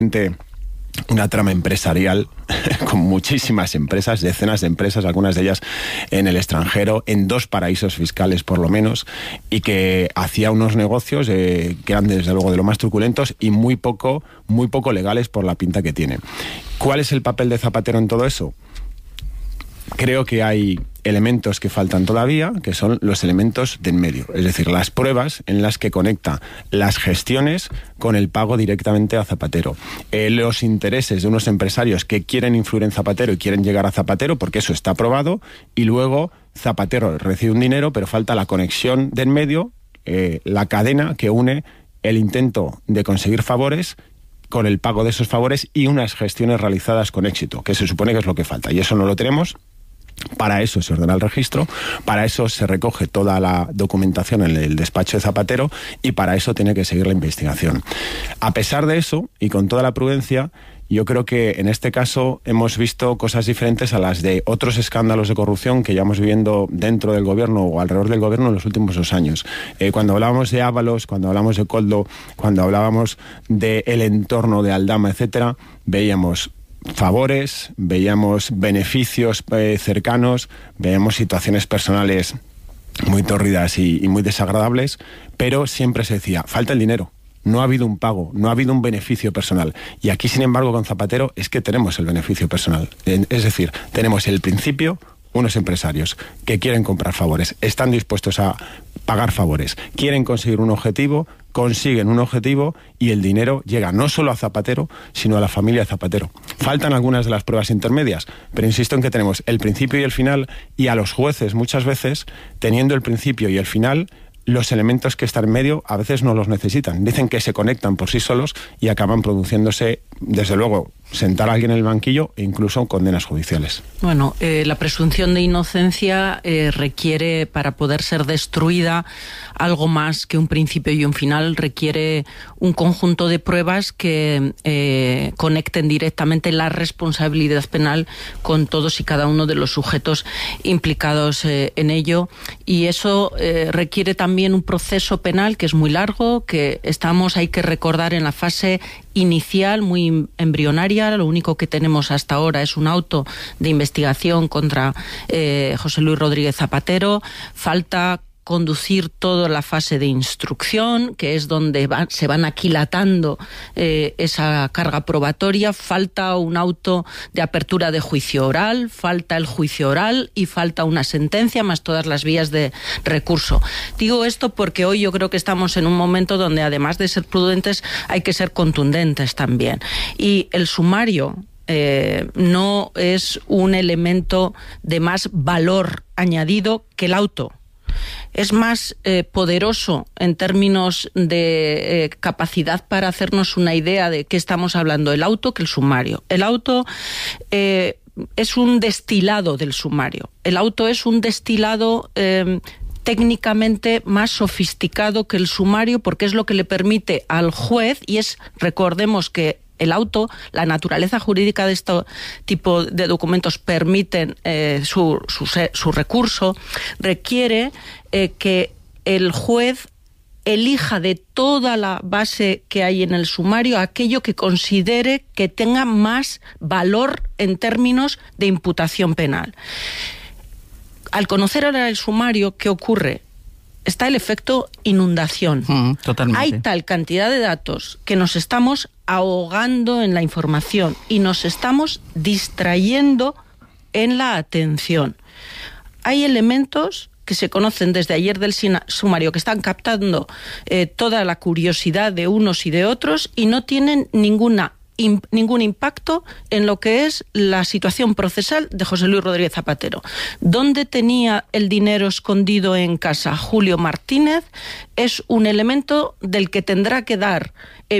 una trama empresarial con muchísimas empresas, decenas de empresas, algunas de ellas en el extranjero, en 2 paraísos fiscales por lo menos, y que hacía unos negocios que eran desde luego de lo más truculentos y muy poco legales por la pinta que tiene. ¿Cuál es el papel de Zapatero en todo eso? Creo que hay elementos que faltan todavía, que son los elementos de en medio, es decir, las pruebas en las que conecta las gestiones con el pago directamente a Zapatero. Los intereses de unos empresarios que quieren influir en Zapatero y quieren llegar a Zapatero, porque eso está aprobado, y luego Zapatero recibe un dinero, pero falta la conexión de en medio, la cadena que une el intento de conseguir favores con el pago de esos favores y unas gestiones realizadas con éxito, que se supone que es lo que falta, y eso no lo tenemos. Para eso se ordena el registro, para eso se recoge toda la documentación en el despacho de Zapatero y para eso tiene que seguir la investigación. A pesar de eso, y con toda la prudencia, yo creo que en este caso hemos visto cosas diferentes a las de otros escándalos de corrupción que llevamos viviendo dentro del gobierno o alrededor del gobierno en los últimos 2 años. Cuando hablábamos de Ábalos, cuando hablábamos de Koldo, cuando hablábamos del entorno de Aldama, etcétera, veíamos favores, veíamos beneficios cercanos, veíamos situaciones personales muy tórridas y muy desagradables, pero siempre se decía, falta el dinero, no ha habido un pago, no ha habido un beneficio personal. Y aquí, sin embargo, con Zapatero es que tenemos el beneficio personal. Es decir, tenemos el principio, unos empresarios que quieren comprar favores, están dispuestos a pagar favores, quieren conseguir un objetivo, consiguen un objetivo y el dinero llega no solo a Zapatero, sino a la familia Zapatero. Faltan algunas de las pruebas intermedias, pero insisto en que tenemos el principio y el final, y a los jueces muchas veces, teniendo el principio y el final, los elementos que están en medio a veces no los necesitan. Dicen que se conectan por sí solos y acaban produciéndose, desde luego, sentar a alguien en el banquillo e incluso condenas judiciales. Bueno, la presunción de inocencia requiere, para poder ser destruida, algo más que un principio y un final. Requiere un conjunto de pruebas que conecten directamente la responsabilidad penal con todos y cada uno de los sujetos implicados en ello. Y eso requiere también un proceso penal que es muy largo, que hay que recordar, en la fase inicial, muy embrionaria. Lo único que tenemos hasta ahora es un auto de investigación contra José Luis Rodríguez Zapatero. Falta conducir toda la fase de instrucción, que es donde se van aquilatando esa carga probatoria. Falta un auto de apertura de juicio oral, falta el juicio oral y falta una sentencia, más todas las vías de recurso. Digo esto porque hoy yo creo que estamos en un momento donde, además de ser prudentes, hay que ser contundentes también. Y el sumario no es un elemento de más valor añadido que el auto. Es más poderoso en términos de capacidad para hacernos una idea de qué estamos hablando el auto que el sumario. El auto es un destilado del sumario. El auto es un destilado técnicamente más sofisticado que el sumario, porque es lo que le permite al juez, y recordemos que el auto, la naturaleza jurídica de este tipo de documentos permiten su recurso, requiere que el juez elija de toda la base que hay en el sumario aquello que considere que tenga más valor en términos de imputación penal. Al conocer ahora el sumario, ¿qué ocurre? Está el efecto inundación. Totalmente. Hay tal cantidad de datos que nos estamos ahogando en la información y nos estamos distrayendo en la atención. Hay elementos que se conocen desde ayer del sumario que están captando toda la curiosidad de unos y de otros y no tienen ningún impacto en lo que es la situación procesal de José Luis Rodríguez Zapatero. ¿Dónde tenía el dinero escondido en casa Julio Martínez? Es un elemento del que tendrá que dar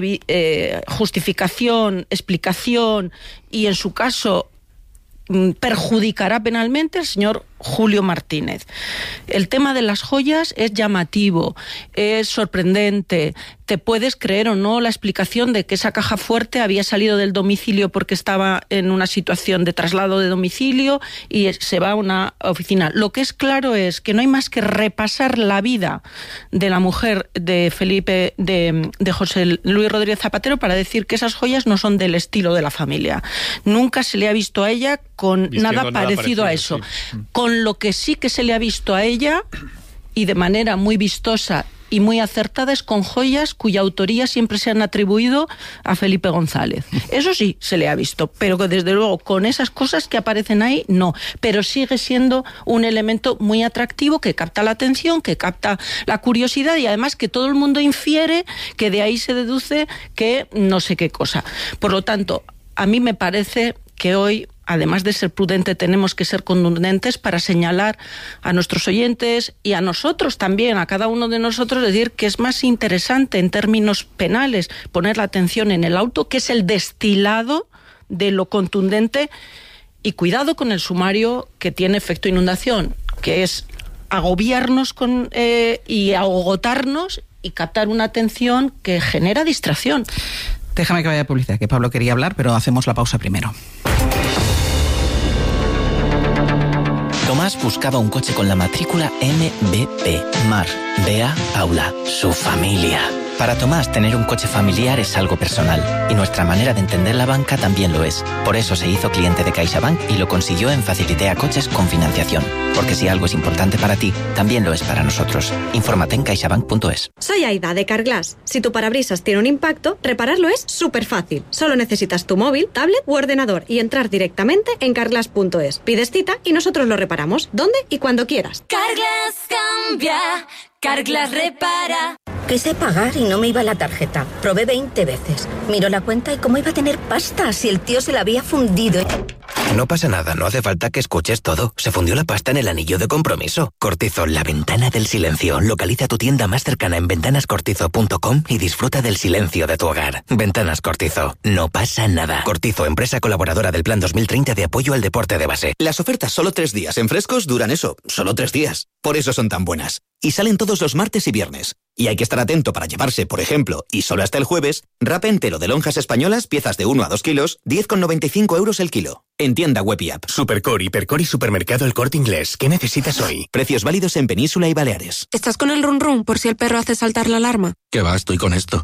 justificación, explicación y, en su caso, perjudicará penalmente el señor Julio Martínez. El tema de las joyas es llamativo, es sorprendente. Te puedes creer o no la explicación de que esa caja fuerte había salido del domicilio porque estaba en una situación de traslado de domicilio y se va a una oficina. Lo que es claro es que no hay más que repasar la vida de la mujer de Felipe, de José Luis Rodríguez Zapatero, para decir que esas joyas no son del estilo de la familia. Nunca se le ha visto a ella con nada parecido a eso. Sí. Con lo que sí que se le ha visto a ella, y de manera muy vistosa y muy acertada, es con joyas cuya autoría siempre se han atribuido a Felipe González. Eso sí se le ha visto, pero que desde luego con esas cosas que aparecen ahí, no. Pero sigue siendo un elemento muy atractivo que capta la atención, que capta la curiosidad y además que todo el mundo infiere que de ahí se deduce que no sé qué cosa. Por lo tanto, a mí me parece que hoy, además de ser prudente, tenemos que ser contundentes para señalar a nuestros oyentes y a nosotros también, a cada uno de nosotros, decir que es más interesante en términos penales poner la atención en el auto, que es el destilado de lo contundente, y cuidado con el sumario que tiene efecto inundación, que es agobiarnos y agotarnos y captar una atención que genera distracción. Déjame que vaya a publicidad, que Pablo quería hablar, pero hacemos la pausa primero. Tomás buscaba un coche con la matrícula MBP. Mar, Bea, Paula, su familia. Para Tomás, tener un coche familiar es algo personal, y nuestra manera de entender la banca también lo es. Por eso se hizo cliente de CaixaBank y lo consiguió en Facilitea Coches con financiación. Porque si algo es importante para ti, también lo es para nosotros. Infórmate en caixabank.es. Soy Aida, de Carglass. Si tu parabrisas tiene un impacto, repararlo es súper fácil. Solo necesitas tu móvil, tablet u ordenador y entrar directamente en carglass.es. Pides cita y nosotros lo reparamos, donde y cuando quieras. Carglass cambia, Carglass repara. Quise pagar y no me iba la tarjeta. Probé 20 veces. Miro la cuenta y cómo iba a tener pasta si el tío se la había fundido. No pasa nada, no hace falta que escuches todo. Se fundió la pasta en el anillo de compromiso. Cortizo, la ventana del silencio. Localiza tu tienda más cercana en ventanascortizo.com y disfruta del silencio de tu hogar. Ventanas Cortizo, no pasa nada. Cortizo, empresa colaboradora del Plan 2030 de apoyo al deporte de base. Las ofertas solo 3 días en Frescos duran eso, solo 3 días. Por eso son tan buenas. Y salen todos los martes y viernes. Y hay que estar atento para llevarse, por ejemplo, y solo hasta el jueves, wrap entero de lonjas españolas, piezas de 1 a 2 kilos, 10,95 € el kilo. En tienda web y app. Supercor, Hipercor y Supermercado El Corte Inglés. ¿Qué necesitas hoy? Precios válidos en Península y Baleares. ¿Estás con el run run por si el perro hace saltar la alarma? ¿Qué va? Estoy con esto.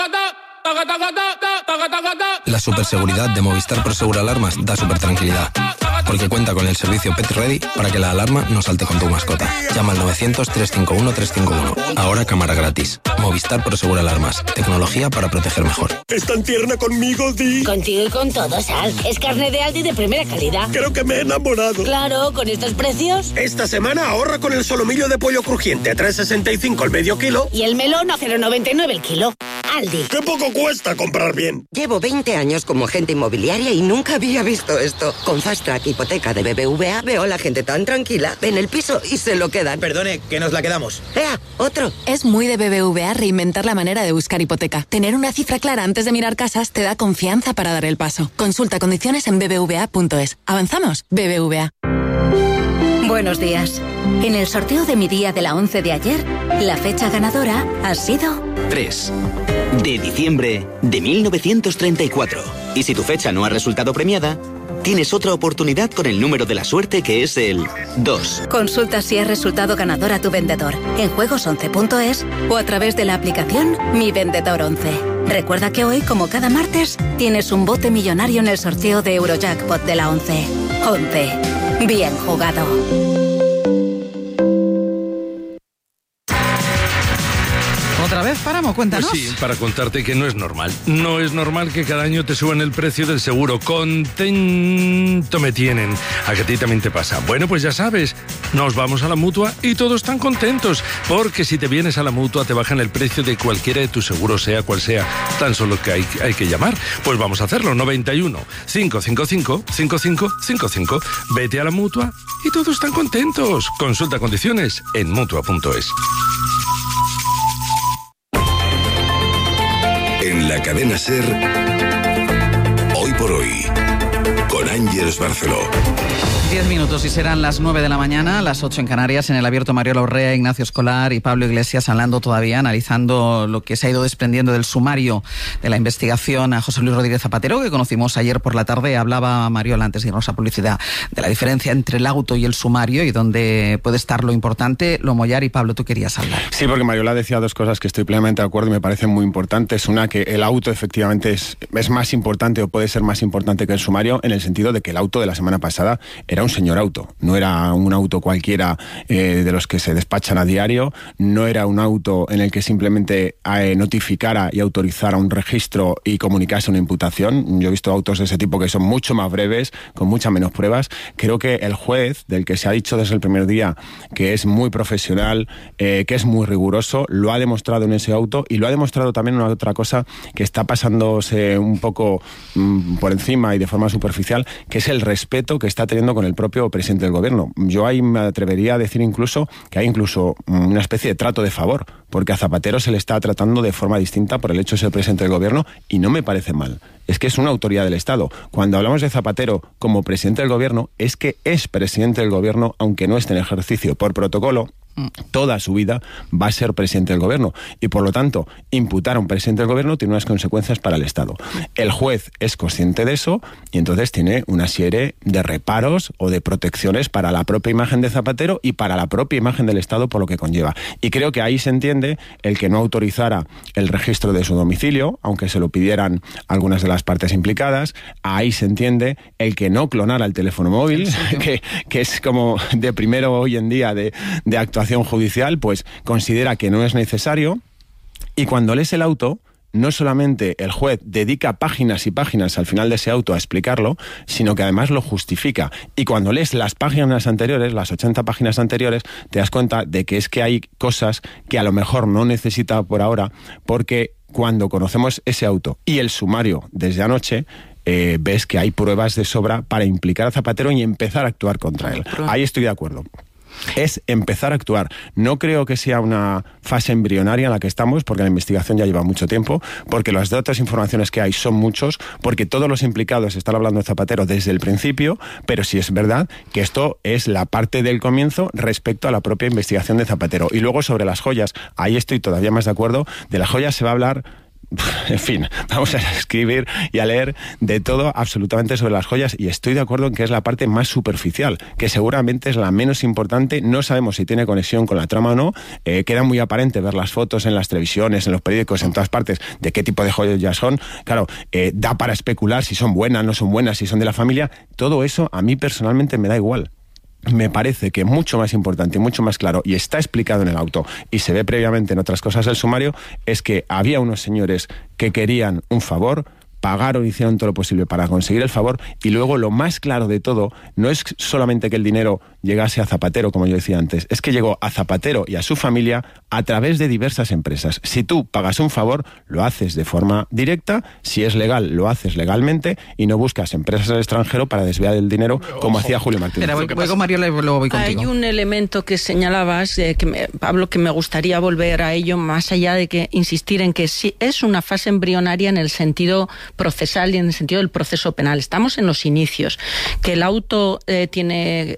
La superseguridad de Movistar Prosegur Alarmas da super tranquilidad. Porque cuenta con el servicio Pet Ready para que la alarma no salte con tu mascota. Llama al 900-351-351. Ahora cámara gratis. Movistar Prosegur Alarmas. Tecnología para proteger mejor. ¿Es tan tierna conmigo, Di? Contigo y con todo, Sal. Es carne de Aldi de primera calidad. Creo que me he enamorado. Claro, con estos precios. Esta semana ahorra con el solomillo de pollo crujiente a 3,65 el medio kilo. Y el melón a 0,99 el kilo. Aldi. ¡Qué poco cuesta comprar bien! Llevo 20 años como agente inmobiliaria y nunca había visto esto. Con Fast Track Hipoteca de BBVA veo a la gente tan tranquila. Ven el piso y se lo quedan. Perdone, que nos la quedamos. ¡Ea! ¡Otro! Es muy de BBVA reinventar la manera de buscar hipoteca. Tener una cifra clara antes de mirar casas te da confianza para dar el paso. Consulta condiciones en bbva.es. ¿Avanzamos? BBVA. Buenos días. En el sorteo de mi día de la 11 de ayer, la fecha ganadora ha sido 3 de diciembre de 1934. Y si tu fecha no ha resultado premiada, tienes otra oportunidad con el número de la suerte, que es el 2. Consulta si has resultado ganador a tu vendedor en juegos11.es o a través de la aplicación Mi Vendedor 11. Recuerda que hoy, como cada martes, tienes un bote millonario en el sorteo de Eurojackpot de la 11. 11. Bien jugado. ¿Otra vez paramos? Cuéntanos. Pues sí, para contarte que no es normal. No es normal que cada año te suban el precio del seguro. Contento me tienen. ¿A que a ti también te pasa? Bueno, pues ya sabes, nos vamos a la Mutua y todos están contentos. Porque si te vienes a la Mutua te bajan el precio de cualquiera de tus seguros, sea cual sea. Tan solo que hay que llamar. Pues vamos a hacerlo. 91 555 5555. Vete a la Mutua y todos están contentos. Consulta condiciones en Mutua.es. En la cadena SER, Hoy por Hoy, con Ángeles Barceló. 10 minutos y serán las 9 de la mañana, las 8 en Canarias, en el abierto Mariola Urrea, Ignacio Escolar y Pablo Iglesias hablando todavía, analizando lo que se ha ido desprendiendo del sumario de la investigación a José Luis Rodríguez Zapatero, que conocimos ayer por la tarde. Hablaba Mariola, antes de irnos a publicidad, de la diferencia entre el auto y el sumario y dónde puede estar lo importante. Lomollar y Pablo, tú querías hablar. Sí, porque Mariola decía dos cosas que estoy plenamente de acuerdo y me parecen muy importantes. Una, que el auto efectivamente es más importante o puede ser más importante que el sumario, en el sentido de que el auto de la semana pasada era un señor auto, no era un auto cualquiera de los que se despachan a diario, no era un auto en el que simplemente notificara y autorizara un registro y comunicase una imputación. Yo he visto autos de ese tipo que son mucho más breves, con muchas menos pruebas. Creo que el juez, del que se ha dicho desde el primer día que es muy profesional, que es muy riguroso, lo ha demostrado en ese auto, y lo ha demostrado también una otra cosa que está pasándose un poco por encima y de forma superficial, que es el respeto que está teniendo con el propio presidente del gobierno. Yo ahí me atrevería a decir incluso que hay una especie de trato de favor, porque a Zapatero se le está tratando de forma distinta por el hecho de ser presidente del gobierno, y no me parece mal. Es que es una autoridad del Estado. Cuando hablamos de Zapatero como presidente del gobierno, es que es presidente del gobierno, aunque no esté en ejercicio por protocolo. Toda su vida va a ser presidente del gobierno, y por lo tanto imputar a un presidente del gobierno tiene unas consecuencias para el Estado. El juez es consciente de eso y entonces tiene una serie de reparos o de protecciones para la propia imagen de Zapatero y para la propia imagen del Estado, por lo que conlleva. Y creo que ahí se entiende el que no autorizara el registro de su domicilio, aunque se lo pidieran algunas de las partes implicadas. Ahí se entiende el que no clonara el teléfono móvil, que es como de primero hoy en día de actuación judicial, pues considera que no es necesario. Y cuando lees el auto, no solamente el juez dedica páginas y páginas al final de ese auto a explicarlo, sino que además lo justifica. Y cuando lees las páginas anteriores, las 80 páginas anteriores, te das cuenta de que es que hay cosas que a lo mejor no necesita por ahora, porque cuando conocemos ese auto y el sumario desde anoche, ves que hay pruebas de sobra para implicar a Zapatero y empezar a actuar contra él. Ahí estoy de acuerdo. Es empezar a actuar. No creo que sea una fase embrionaria en la que estamos, porque la investigación ya lleva mucho tiempo, porque las datos e informaciones que hay son muchos, porque todos los implicados están hablando de Zapatero desde el principio, pero sí es verdad que esto es la parte del comienzo respecto a la propia investigación de Zapatero. Y luego sobre las joyas, ahí estoy todavía más de acuerdo. De las joyas se va a hablar... En fin, vamos a escribir y a leer de todo absolutamente sobre las joyas, y estoy de acuerdo en que es la parte más superficial, que seguramente es la menos importante. No sabemos si tiene conexión con la trama o no. Queda muy aparente ver las fotos en las televisiones, en los periódicos, en todas partes, de qué tipo de joyas son. Claro, da para especular si son buenas, no son buenas, si son de la familia. Todo eso a mí personalmente me da igual. Me parece que mucho más importante y mucho más claro, y está explicado en el auto y se ve previamente en otras cosas del sumario, es que había unos señores que querían un favor, pagaron, hicieron todo lo posible para conseguir el favor, y luego lo más claro de todo no es solamente que el dinero llegase a Zapatero, como yo decía antes, es que llegó a Zapatero y a su familia a través de diversas empresas. Si tú pagas un favor, lo haces de forma directa, si es legal, lo haces legalmente, y no buscas empresas del extranjero para desviar el dinero, como hacía Julio Martínez. Voy con Mariola y luego voy contigo. Hay un elemento que señalabas, Pablo, que me gustaría volver a ello, más allá de que insistir en que sí es una fase embrionaria en el sentido procesal y en el sentido del proceso penal. Estamos en los inicios. Que el auto tiene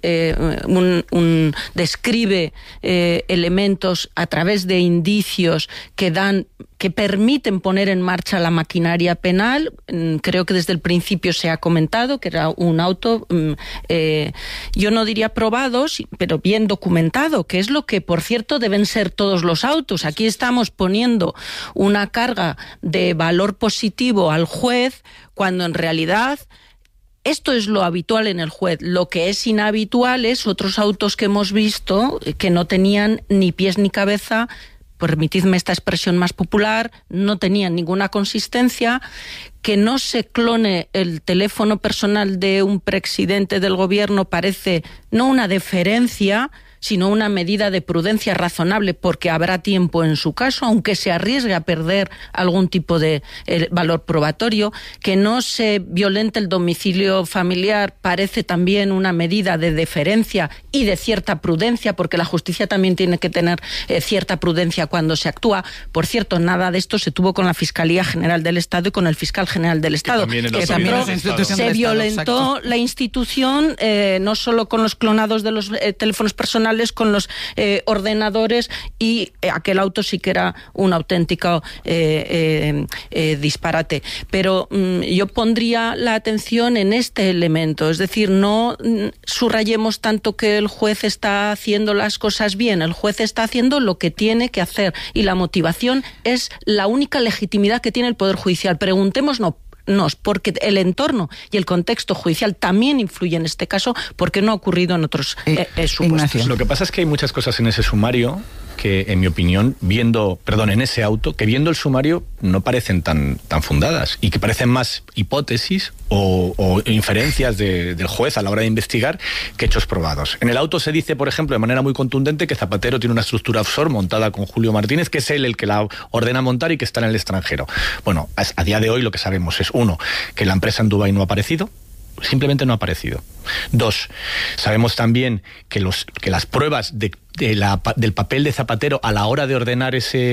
describe elementos a través de indicios que permiten poner en marcha la maquinaria penal. Creo que desde el principio se ha comentado que era un auto, yo no diría probado, pero bien documentado, que es lo que, por cierto, deben ser todos los autos. Aquí estamos poniendo una carga de valor positivo al juez, cuando en realidad esto es lo habitual en el juez. Lo que es inhabitual es otros autos que hemos visto que no tenían ni pies ni cabeza, permitidme esta expresión más popular, no tenían ninguna consistencia, que no se clone el teléfono personal de un presidente del gobierno parece no una deferencia, sino una medida de prudencia razonable, porque habrá tiempo en su caso, aunque se arriesgue a perder algún tipo de valor probatorio. Que no se violente el domicilio familiar parece también una medida de deferencia y de cierta prudencia, porque la justicia también tiene que tener cierta prudencia cuando se actúa. Por cierto, nada de esto se tuvo con la Fiscalía General del Estado y con el Fiscal General del Estado, que también se violentó la institución, no solo con los clonados de los teléfonos personales, con los ordenadores, y aquel auto sí que era un auténtico disparate. Pero yo pondría la atención en este elemento, es decir, no subrayemos tanto que el juez está haciendo las cosas bien. El juez está haciendo lo que tiene que hacer, y la motivación es la única legitimidad que tiene el Poder Judicial. Preguntémonos, porque el entorno y el contexto judicial también influye en este caso, porque no ha ocurrido en otros supuestos. Lo que pasa es que hay muchas cosas en ese sumario que, en mi opinión, en ese auto, que viendo el sumario no parecen tan fundadas, y que parecen más hipótesis o inferencias del juez a la hora de investigar que hechos probados. En el auto se dice, por ejemplo, de manera muy contundente, que Zapatero tiene una estructura offshore montada con Julio Martínez, que es él el que la ordena montar y que está en el extranjero. Bueno, a día de hoy lo que sabemos es, uno, que la empresa en Dubái no ha aparecido. Simplemente no ha aparecido. 2, sabemos también que las pruebas del papel de Zapatero a la hora de ordenar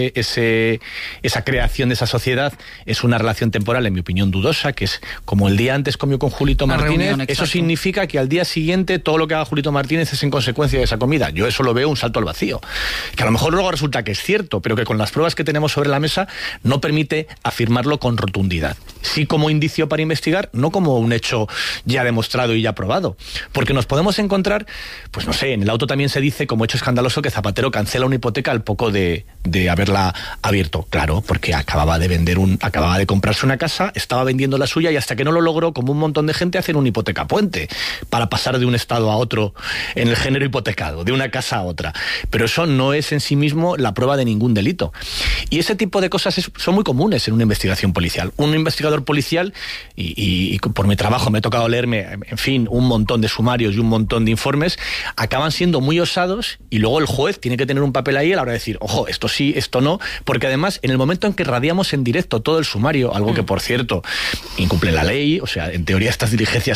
esa creación de esa sociedad es una relación temporal, en mi opinión, dudosa, que es como el día antes comió con Julito Martínez. Reunión, eso significa que al día siguiente todo lo que haga Julito Martínez es en consecuencia de esa comida. Yo eso lo veo un salto al vacío, que a lo mejor luego resulta que es cierto, pero que con las pruebas que tenemos sobre la mesa no permite afirmarlo con rotundidad. Sí como indicio para investigar, no como un hecho ya demostrado y ya probado, porque nos podemos encontrar, pues no sé, en el auto también se dice como hecho escandaloso que Zapatero cancela una hipoteca al poco de haberla abierto. Claro, porque acababa de comprarse una casa, estaba vendiendo la suya, y hasta que no lo logró, como un montón de gente, hacen una hipoteca puente para pasar de un estado a otro en el género hipotecado, de una casa a otra. Pero eso no es en sí mismo la prueba de ningún delito. Y ese tipo de cosas son muy comunes en una investigación policial. Un investigador policial, y por mi trabajo me ha tocado leerme, en fin, un montón de sumarios y un montón de informes, acaban siendo muy osados, y luego el juez tiene que tener un papel ahí a la hora de decir, ojo, esto sí, esto no, porque además en el momento en que radiamos en directo todo el sumario, algo que por cierto incumple la ley, o sea, en teoría estas diligencias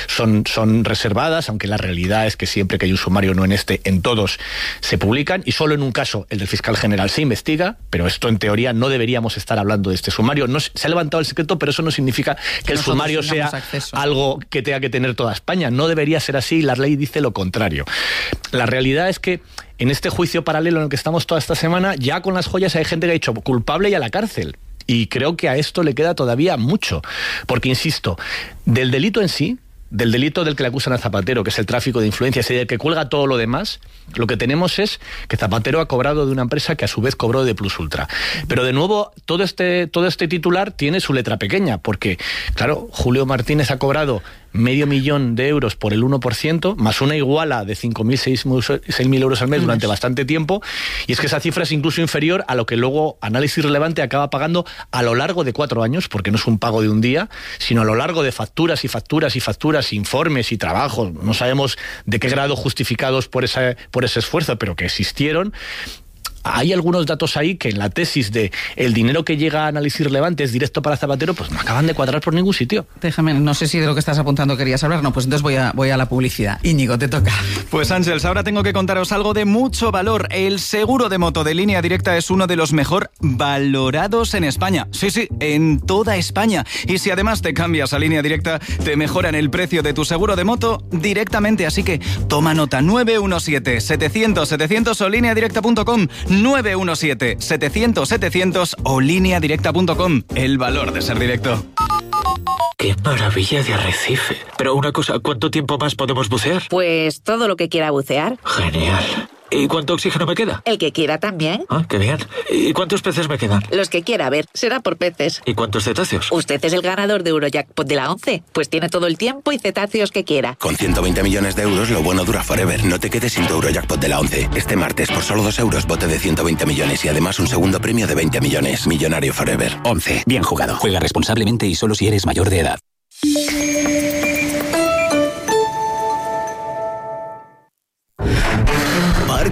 son reservadas, aunque la realidad es que siempre que hay un sumario, no en todos se publican, y solo en un caso, el del fiscal general, se investiga, pero esto en teoría no deberíamos estar hablando de este sumario. No, se ha levantado el secreto, pero eso no significa que el sumario sea algo que tenga que tener toda España. No debería ser así, y la ley dice lo contrario. La realidad es que en este juicio paralelo en el que estamos toda esta semana, ya con las joyas hay gente que ha dicho culpable y a la cárcel. Y creo que a esto le queda todavía mucho. Porque, insisto, del delito en sí, del delito del que le acusan a Zapatero, que es el tráfico de influencias, y del que cuelga todo lo demás, lo que tenemos es que Zapatero ha cobrado de una empresa que a su vez cobró de Plus Ultra. Pero de nuevo, todo este titular tiene su letra pequeña, porque, claro, Julio Martínez ha cobrado 500.000 euros por el 1%, más una iguala de 5.000, 6.000 euros al mes durante bastante tiempo, y es que esa cifra es incluso inferior a lo que luego Análisis Relevante acaba pagando a lo largo de 4 años, porque no es un pago de un día, sino a lo largo de facturas y facturas y facturas, informes y trabajos, no sabemos de qué grado justificados por ese esfuerzo, pero que existieron. Hay algunos datos ahí que en la tesis de el dinero que llega a Análisis Relevante es directo para Zapatero, pues no acaban de cuadrar por ningún sitio. Déjame, no sé si de lo que estás apuntando querías hablar. No, pues entonces voy a la publicidad. Íñigo, te toca. Pues Ángels, ahora tengo que contaros algo de mucho valor. El seguro de moto de Línea Directa es uno de los mejor valorados en España. Sí, en toda España. Y si además te cambias a Línea Directa, te mejoran el precio de tu seguro de moto directamente. Así que toma nota: 917-700-700 o lineadirecta.com. 917-700-700 o lineadirecta.com. El valor de ser directo. ¡Qué maravilla de arrecife! Pero una cosa, ¿cuánto tiempo más podemos bucear? Pues todo lo que quiera bucear. Genial. ¿Y cuánto oxígeno me queda? El que quiera también. Ah, qué bien. ¿Y cuántos peces me quedan? Los que quiera, a ver, será por peces. ¿Y cuántos cetáceos? Usted es el ganador de Eurojackpot de la 11. Pues tiene todo el tiempo y cetáceos que quiera. Con 120 millones de euros, lo bueno dura forever. No te quedes sin tu Eurojackpot de la 11. Este martes, por solo 2 euros, bote de 120 millones y además un segundo premio de 20 millones. Millonario forever. 11. Bien jugado. Juega responsablemente y solo si eres mayor de edad.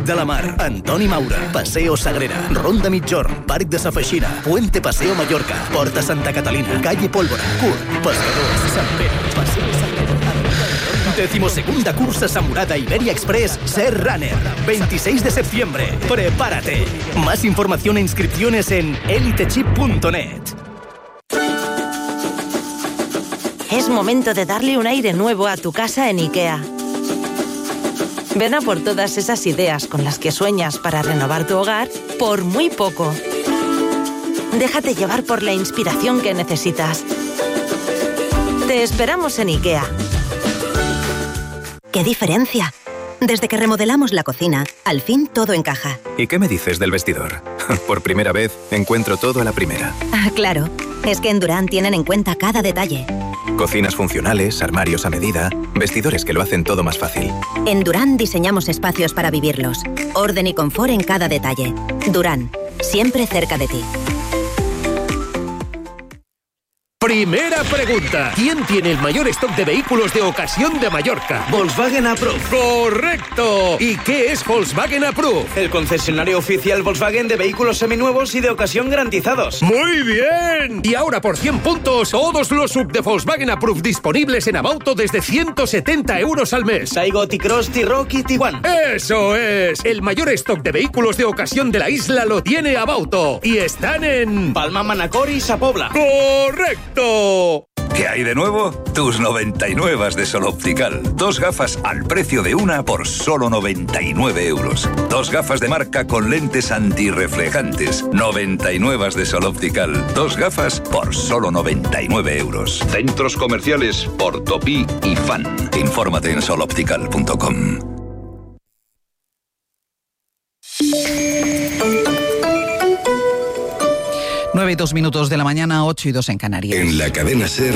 de la Mar, Antoni Maura, Paseo Sagrera, Ronda Mitjorn, Parc de Sa Feixina, Puente Paseo Mallorca, Porta Santa Catalina, Calle Pólvora, Curt, Pescadors, Sant Pere, Paseo Sagrera. 12ª cursa Samurada Iberia Express Ser Runner, 26 de septiembre. Prepárate. Más información e inscripciones en elitechip.net. Es momento de darle un aire nuevo a tu casa en IKEA. Ven a por todas esas ideas con las que sueñas para renovar tu hogar por muy poco. Déjate llevar por la inspiración que necesitas. Te esperamos en IKEA. ¡Qué diferencia! Desde que remodelamos la cocina, al fin todo encaja. ¿Y qué me dices del vestidor? Por primera vez, encuentro todo a la primera. Ah, claro. Es que en Durán tienen en cuenta cada detalle. Cocinas funcionales, armarios a medida, vestidores que lo hacen todo más fácil. En Durán diseñamos espacios para vivirlos. Orden y confort en cada detalle. Durán, siempre cerca de ti. Primera pregunta. ¿Quién tiene el mayor stock de vehículos de ocasión de Mallorca? Volkswagen Approved. ¡Correcto! ¿Y qué es Volkswagen Approved? El concesionario oficial Volkswagen de vehículos seminuevos y de ocasión garantizados. ¡Muy bien! Y ahora por 100 puntos, todos los sub de Volkswagen Approved disponibles en Abauto desde 170 euros al mes. Taigo, T-Cross, T-Rock y Tiguan. ¡Eso es! El mayor stock de vehículos de ocasión de la isla lo tiene Abauto. Y están en... Palma, Manacor y Sapobla. ¡Correcto! ¿Qué hay de nuevo? Tus 99 de Sol Optical. 2 gafas al precio de una por solo 99 euros. 2 gafas de marca con lentes antirreflejantes. 99 de Sol Optical. 2 gafas por solo 99 euros. Centros comerciales Portopí y Fan. Infórmate en soloptical.com. 9:02 de la mañana, 8:02 en Canarias. En la cadena SER,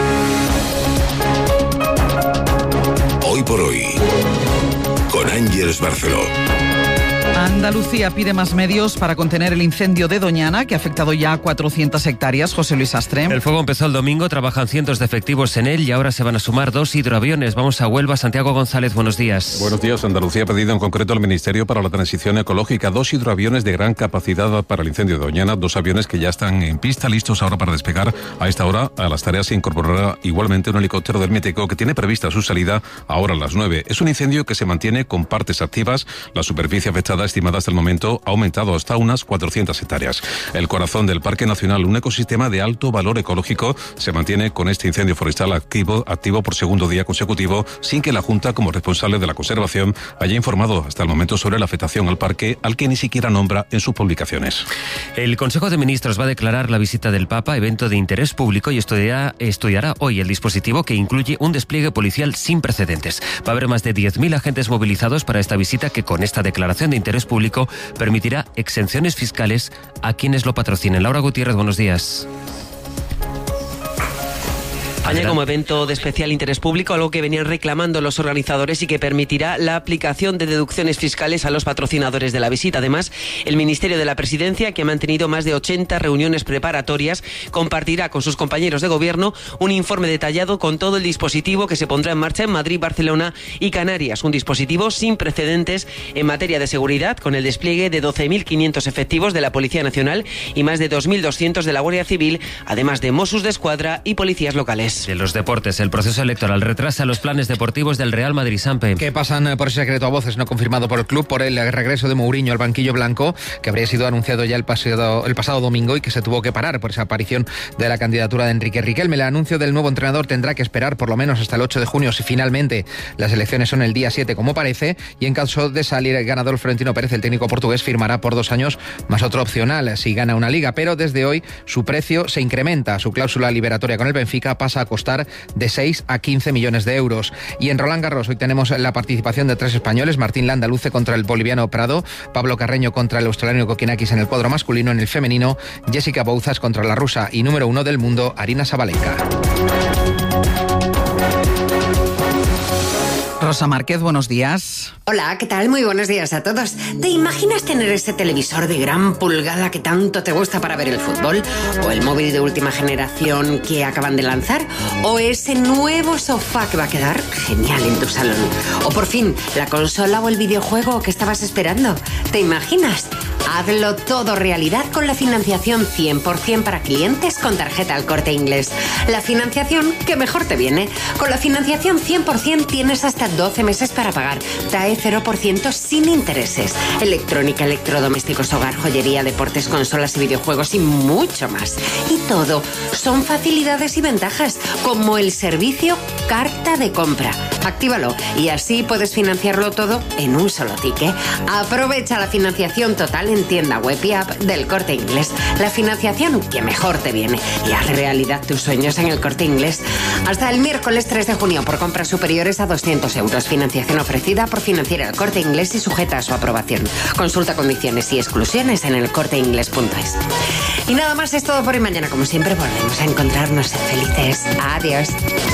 Hoy por Hoy, con Ángeles Barceló. Andalucía pide más medios para contener el incendio de Doñana, que ha afectado ya a 400 hectáreas. José Luis Astre. El fuego empezó el domingo, trabajan cientos de efectivos en él y ahora se van a sumar 2 hidroaviones. Vamos a Huelva. Santiago González, buenos días. Buenos días. Andalucía ha pedido en concreto al Ministerio para la Transición Ecológica 2 hidroaviones de gran capacidad para el incendio de Doñana, 2 aviones que ya están en pista, listos ahora para despegar. A esta hora a las tareas se incorporará igualmente un helicóptero del Miteco que tiene prevista su salida ahora a las 9. Es un incendio que se mantiene con partes activas. La superficie afectada, estimada hasta el momento, ha aumentado hasta unas 400 hectáreas. El corazón del Parque Nacional, un ecosistema de alto valor ecológico, se mantiene con este incendio forestal activo por segundo día consecutivo, sin que la Junta, como responsable de la conservación, haya informado hasta el momento sobre la afectación al parque, al que ni siquiera nombra en sus publicaciones. El Consejo de Ministros va a declarar la visita del Papa evento de interés público y estudiará hoy el dispositivo que incluye un despliegue policial sin precedentes. Va a haber más de 10.000 agentes movilizados para esta visita que, con esta declaración de interés público, permitirá exenciones fiscales a quienes lo patrocinen. Laura Gutiérrez, buenos días. España como evento de especial interés público, algo que venían reclamando los organizadores y que permitirá la aplicación de deducciones fiscales a los patrocinadores de la visita. Además, el Ministerio de la Presidencia, que ha mantenido más de 80 reuniones preparatorias, compartirá con sus compañeros de gobierno un informe detallado con todo el dispositivo que se pondrá en marcha en Madrid, Barcelona y Canarias. Un dispositivo sin precedentes en materia de seguridad, con el despliegue de 12.500 efectivos de la Policía Nacional y más de 2.200 de la Guardia Civil, además de Mossos d'Esquadra y policías locales. De los deportes, el proceso electoral retrasa los planes deportivos del Real Madrid. Sampe. Que pasan por ese secreto a voces no confirmado por el club por el regreso de Mourinho al banquillo blanco, que habría sido anunciado ya el pasado domingo y que se tuvo que parar por esa aparición de la candidatura de Enrique Riquelme. El anuncio del nuevo entrenador tendrá que esperar por lo menos hasta el 8 de junio si finalmente las elecciones son el día 7 como parece, y en caso de salir ganador Florentino Pérez, el técnico portugués firmará por 2 años más otro opcional si gana una liga, pero desde hoy su precio se incrementa. Su cláusula liberatoria con el Benfica pasa a costar de 6 a 15 millones de euros. Y en Roland Garros hoy tenemos la participación de 3 españoles: Martín Landa luce contra el boliviano Prado, Pablo Carreño contra el australiano Kokinakis en el cuadro masculino. En el femenino, Jessica Bouzas contra la rusa y número 1 del mundo, Aryna Sabalenka. Rosa Márquez, buenos días. Hola, ¿qué tal? Muy buenos días a todos. ¿Te imaginas tener ese televisor de gran pulgada que tanto te gusta para ver el fútbol? ¿O el móvil de última generación que acaban de lanzar? ¿O ese nuevo sofá que va a quedar genial en tu salón? ¿O por fin la consola o el videojuego que estabas esperando? ¿Te imaginas? Hazlo todo realidad con la financiación 100% para clientes con tarjeta El Corte Inglés. La financiación que mejor te viene. Con la financiación 100% tienes hasta 12 meses para pagar. TAE 0% sin intereses. Electrónica, electrodomésticos, hogar, joyería, deportes, consolas y videojuegos y mucho más. Y todo son facilidades y ventajas, como el servicio Carta de Compra. Actívalo y así puedes financiarlo todo en un solo ticket. Aprovecha la financiación total en tienda web y app del Corte Inglés. La financiación que mejor te viene. Y haz realidad tus sueños en el Corte Inglés. Hasta el miércoles 3 de junio por compras superiores a 200 euros. Financiación ofrecida por Financiera El Corte Inglés y sujeta a su aprobación. Consulta condiciones y exclusiones en elcorteinglés.es. Y nada más, es todo por hoy. Mañana, como siempre, volvemos a encontrarnos felices. Adiós.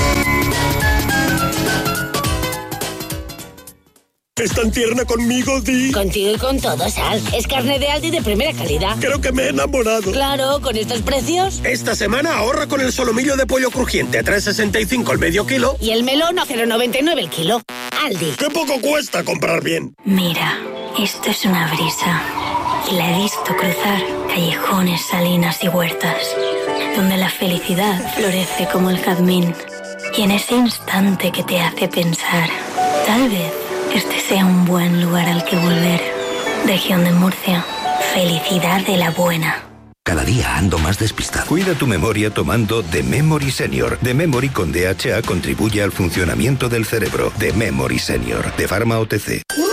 ¿Es tan tierna conmigo, Di? Contigo y con todo, Sal. Es carne de Aldi de primera calidad. Creo que me he enamorado. Claro, con estos precios. Esta semana ahorra con el solomillo de pollo crujiente a 3,65 el medio kilo. Y el melón a 0,99 el kilo. Aldi. ¡Qué poco cuesta comprar bien! Mira, esto es una brisa. Y la he visto cruzar callejones, salinas y huertas, donde la felicidad florece como el jazmín. Y en ese instante que te hace pensar, tal vez este sea un buen lugar al que volver. Región de Murcia. Felicidad de la buena. Cada día ando más despistado. Cuida tu memoria tomando The Memory Senior. The Memory con DHA contribuye al funcionamiento del cerebro. The Memory Senior, de Pharma OTC.